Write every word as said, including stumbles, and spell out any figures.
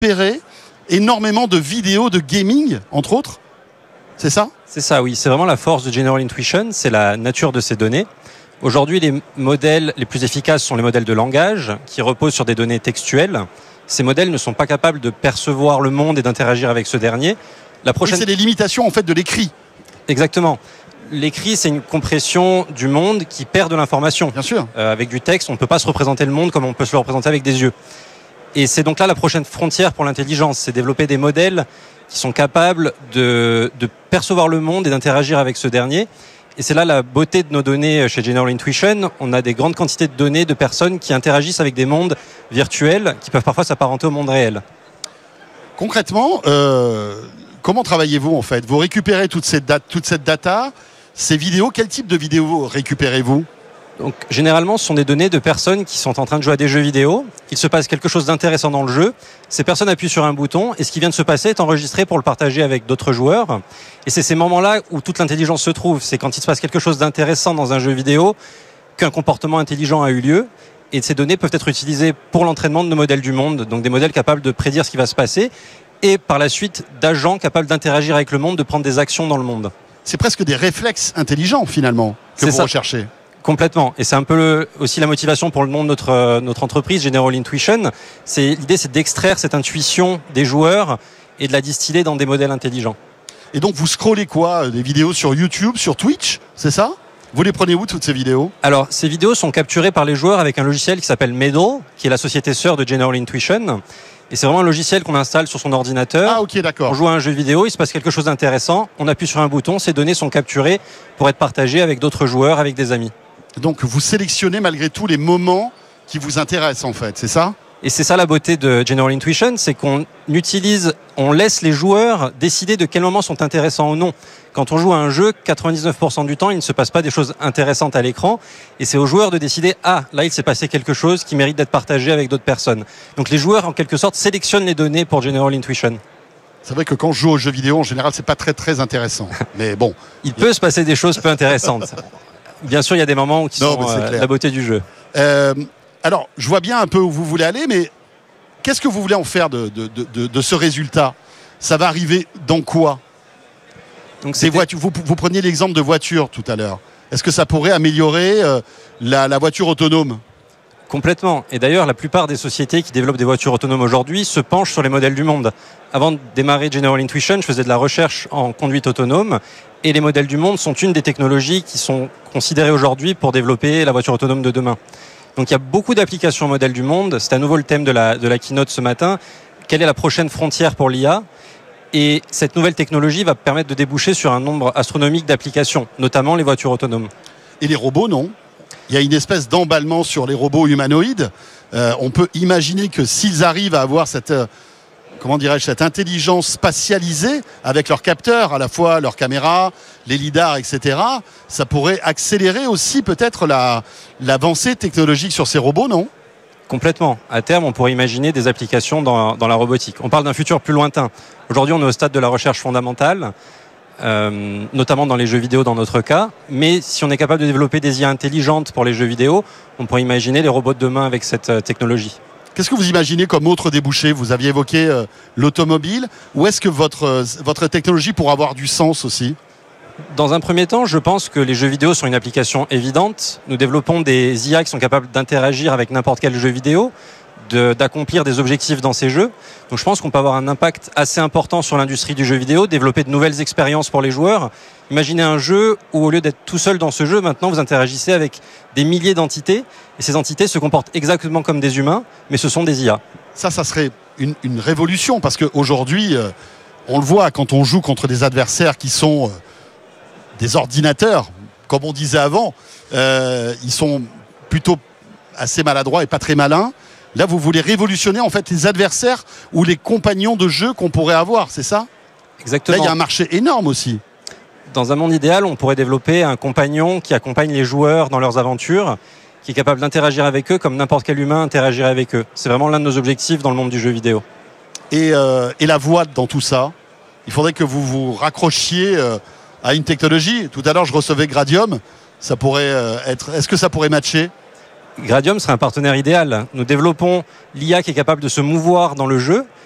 récupérez énormément de vidéos de gaming, entre autres. C'est ça ? C'est ça, oui. C'est vraiment la force de General Intuition, c'est la nature de ces données. Aujourd'hui, les modèles les plus efficaces sont les modèles de langage qui reposent sur des données textuelles. Ces modèles ne sont pas capables de percevoir le monde et d'interagir avec ce dernier. La prochaine... Oui, c'est les limitations en fait de l'écrit. Exactement. L'écrit, c'est une compression du monde qui perd de l'information. Bien sûr. Euh, avec du texte, on ne peut pas se représenter le monde comme on peut se le représenter avec des yeux. Et c'est donc là la prochaine frontière pour l'intelligence, c'est développer des modèles qui sont capables de, de percevoir le monde et d'interagir avec ce dernier. Et c'est là la beauté de nos données chez General Intuition. On a des grandes quantités de données de personnes qui interagissent avec des mondes virtuels qui peuvent parfois s'apparenter au monde réel. Concrètement, euh, comment travaillez-vous en fait ? Vous récupérez toute cette, date, toute cette data, ces vidéos. Quel type de vidéos récupérez-vous ? Donc, généralement, ce sont des données de personnes qui sont en train de jouer à des jeux vidéo. Il se passe quelque chose d'intéressant dans le jeu. Ces personnes appuient sur un bouton et ce qui vient de se passer est enregistré pour le partager avec d'autres joueurs. Et c'est ces moments-là où toute l'intelligence se trouve. C'est quand il se passe quelque chose d'intéressant dans un jeu vidéo qu'un comportement intelligent a eu lieu. Et ces données peuvent être utilisées pour l'entraînement de nos modèles du monde. Donc des modèles capables de prédire ce qui va se passer et par la suite d'agents capables d'interagir avec le monde, de prendre des actions dans le monde. C'est presque des réflexes intelligents finalement que c'est vous ça. recherchez. Complètement. Et c'est un peu le, aussi la motivation pour le nom de notre, notre entreprise, General Intuition. C'est, l'idée, c'est d'extraire cette intuition des joueurs et de la distiller dans des modèles intelligents. Et donc, vous scrollez quoi ? Des vidéos sur YouTube, sur Twitch, c'est ça ? Vous les prenez où, toutes ces vidéos ? Alors, ces vidéos sont capturées par les joueurs avec un logiciel qui s'appelle Medal, qui est la société sœur de General Intuition. Et c'est vraiment un logiciel qu'on installe sur son ordinateur. Ah, ok, d'accord. On joue à un jeu vidéo, il se passe quelque chose d'intéressant, on appuie sur un bouton, ces données sont capturées pour être partagées avec d'autres joueurs, avec des amis. Donc vous sélectionnez malgré tout les moments qui vous intéressent en fait, c'est ça ? Et c'est ça la beauté de General Intuition, c'est qu'on utilise, on laisse les joueurs décider de quels moments sont intéressants ou non. Quand on joue à un jeu, quatre-vingt-dix-neuf pour cent du temps, il ne se passe pas des choses intéressantes à l'écran. Et c'est aux joueurs de décider, ah, là il s'est passé quelque chose qui mérite d'être partagé avec d'autres personnes. Donc les joueurs en quelque sorte sélectionnent les données pour General Intuition. C'est vrai que quand je joue aux jeux vidéo, en général, c'est pas très très intéressant. Mais bon. Il peut se passer des choses peu intéressantes. Bien sûr, il y a des moments qui non, sont euh, la beauté du jeu. Euh, alors, je vois bien un peu où vous voulez aller, mais qu'est-ce que vous voulez en faire de, de, de, de ce résultat ? Ça va arriver dans quoi ? Donc, Des voitures, vous, vous preniez l'exemple de voitures tout à l'heure. Est-ce que ça pourrait améliorer euh, la, la voiture autonome ? Complètement. Et d'ailleurs, la plupart des sociétés qui développent des voitures autonomes aujourd'hui se penchent sur les modèles du monde. Avant de démarrer General Intuition, je faisais de la recherche en conduite autonome. Et les modèles du monde sont une des technologies qui sont considérées aujourd'hui pour développer la voiture autonome de demain. Donc il y a beaucoup d'applications modèles du monde. C'est à nouveau le thème de la, de la keynote ce matin. Quelle est la prochaine frontière pour l'I A ? Et cette nouvelle technologie va permettre de déboucher sur un nombre astronomique d'applications, notamment les voitures autonomes. Et les robots, non ? Il y a une espèce d'emballement sur les robots humanoïdes. Euh, on peut imaginer que s'ils arrivent à avoir cette... Euh, comment dirais-je, cette intelligence spatialisée avec leurs capteurs, à la fois leurs caméras, les lidars, et cetera, ça pourrait accélérer aussi peut-être la, l'avancée technologique sur ces robots, non ? Complètement. À terme, on pourrait imaginer des applications dans, dans la robotique. On parle d'un futur plus lointain. Aujourd'hui, on est au stade de la recherche fondamentale, euh, notamment dans les jeux vidéo dans notre cas. Mais si on est capable de développer des I A intelligentes pour les jeux vidéo, on pourrait imaginer les robots de demain avec cette euh, technologie. Qu'est-ce que vous imaginez comme autre débouché ? Vous aviez évoqué euh, l'automobile. Où est-ce que votre, euh, votre technologie pourra avoir du sens aussi ? Dans un premier temps, je pense que les jeux vidéo sont une application évidente. Nous développons des I A qui sont capables d'interagir avec n'importe quel jeu vidéo, de, d'accomplir des objectifs dans ces jeux. Donc je pense qu'on peut avoir un impact assez important sur l'industrie du jeu vidéo, développer de nouvelles expériences pour les joueurs. Imaginez un jeu où, au lieu d'être tout seul dans ce jeu, maintenant vous interagissez avec des milliers d'entités. Et ces entités se comportent exactement comme des humains, mais ce sont des I A. Ça, ça serait une, une révolution, parce qu'aujourd'hui, euh, on le voit quand on joue contre des adversaires qui sont euh, des ordinateurs, comme on disait avant, euh, ils sont plutôt assez maladroits et pas très malins. Là, vous voulez révolutionner en fait les adversaires ou les compagnons de jeu qu'on pourrait avoir, c'est ça ? Exactement. Là, il y a un marché énorme aussi. Dans un monde idéal, on pourrait développer un compagnon qui accompagne les joueurs dans leurs aventures, qui est capable d'interagir avec eux comme n'importe quel humain interagirait avec eux. C'est vraiment l'un de nos objectifs dans le monde du jeu vidéo. Et, euh, et la voix dans tout ça, il faudrait que vous vous raccrochiez euh, à une technologie. Tout à l'heure, je recevais Gradium. Ça pourrait euh, être. Est-ce que ça pourrait matcher ? Gradium serait un partenaire idéal. Nous développons l'I A qui est capable de se mouvoir dans le jeu.